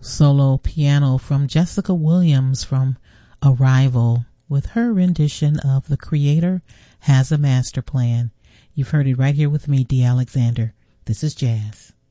solo piano from Jessica Williams from Arrival with her rendition of The Creator Has a Master Plan. You've heard it right here with me, Dee Alexander. This is Jazz.